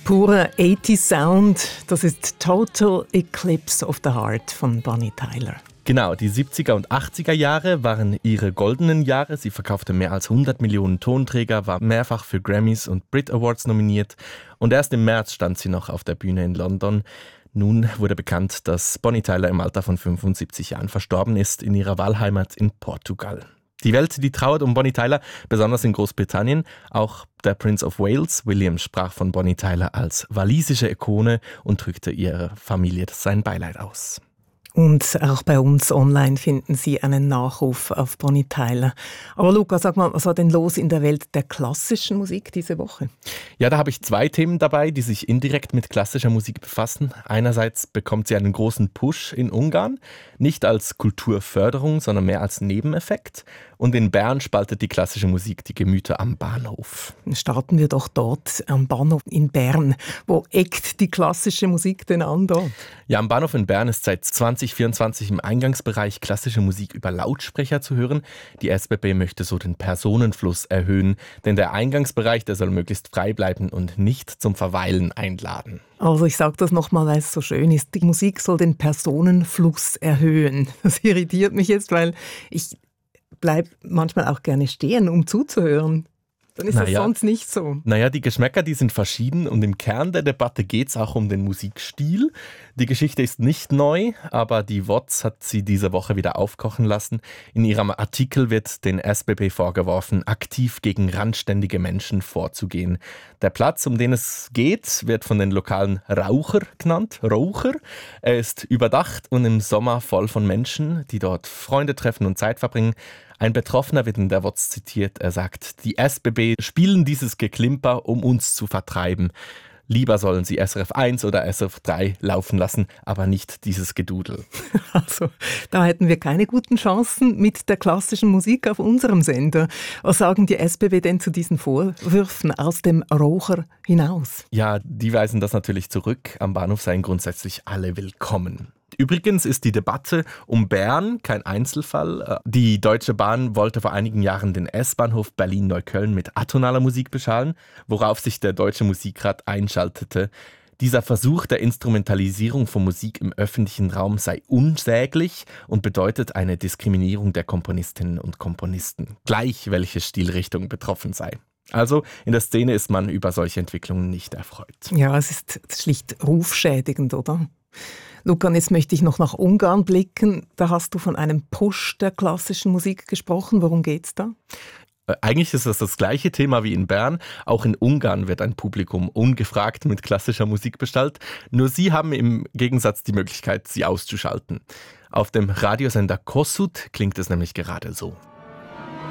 Purer 80s Sound, das ist Total Eclipse of the Heart von Bonnie Tyler. Genau, die 70er und 80er Jahre waren ihre goldenen Jahre. Sie verkaufte mehr als 100 Millionen Tonträger, war mehrfach für Grammys und Brit Awards nominiert und erst im März stand sie noch auf der Bühne in London. Nun wurde bekannt, dass Bonnie Tyler im Alter von 75 Jahren verstorben ist in ihrer Wahlheimat in Portugal. Die Welt, die trauert um Bonnie Tyler, besonders in Großbritannien. Auch der Prince of Wales, William, sprach von Bonnie Tyler als walisische Ikone und drückte ihrer Familie sein Beileid aus. Und auch bei uns online finden Sie einen Nachruf auf Bonnie Tyler. Aber Luca, sag mal, was war denn los in der Welt der klassischen Musik diese Woche? Ja, da habe ich zwei Themen dabei, die sich indirekt mit klassischer Musik befassen. Einerseits bekommt sie einen großen Push in Ungarn, nicht als Kulturförderung, sondern mehr als Nebeneffekt. Und in Bern spaltet die klassische Musik die Gemüter am Bahnhof. Starten wir doch dort am Bahnhof in Bern. Wo eckt die klassische Musik denn an dort? Ja, am Bahnhof in Bern ist seit 2024 im Eingangsbereich klassische Musik über Lautsprecher zu hören. Die SBB möchte so den Personenfluss erhöhen, denn der Eingangsbereich, der soll möglichst frei bleiben und nicht zum Verweilen einladen. Also ich sage das nochmal, weil es so schön ist. Die Musik soll den Personenfluss erhöhen. Das irritiert mich jetzt, weil ich bleibe manchmal auch gerne stehen, um zuzuhören. Dann ist das sonst nicht so. Naja, die Geschmäcker, die sind verschieden und im Kern der Debatte geht es auch um den Musikstil. Die Geschichte ist nicht neu, aber die WOZ hat sie diese Woche wieder aufkochen lassen. In ihrem Artikel wird den SBB vorgeworfen, aktiv gegen randständige Menschen vorzugehen. Der Platz, um den es geht, wird von den Lokalen Raucher genannt. Raucher. Er ist überdacht und im Sommer voll von Menschen, die dort Freunde treffen und Zeit verbringen. Ein Betroffener wird in der WOZ zitiert. Er sagt, die SBB spielen dieses Geklimper, um uns zu vertreiben. Lieber sollen sie SRF 1 oder SRF 3 laufen lassen, aber nicht dieses Gedudel. Also, da hätten wir keine guten Chancen mit der klassischen Musik auf unserem Sender. Was sagen die SBB denn zu diesen Vorwürfen aus dem Raucher hinaus? Ja, die weisen das natürlich zurück. Am Bahnhof seien grundsätzlich alle willkommen. Übrigens ist die Debatte um Bern kein Einzelfall. Die Deutsche Bahn wollte vor einigen Jahren den S-Bahnhof Berlin-Neukölln mit atonaler Musik beschalen, worauf sich der Deutsche Musikrat einschaltete. Dieser Versuch der Instrumentalisierung von Musik im öffentlichen Raum sei unsäglich und bedeutet eine Diskriminierung der Komponistinnen und Komponisten, gleich welche Stilrichtung betroffen sei. Also in der Szene ist man über solche Entwicklungen nicht erfreut. Ja, es ist schlicht rufschädigend, oder? Luca, jetzt möchte ich noch nach Ungarn blicken. Da hast du von einem Push der klassischen Musik gesprochen. Worum geht's da? Eigentlich ist das gleiche Thema wie in Bern. Auch in Ungarn wird ein Publikum ungefragt mit klassischer Musik bestellt. Nur sie haben im Gegensatz die Möglichkeit, sie auszuschalten. Auf dem Radiosender Kossuth klingt es nämlich gerade so.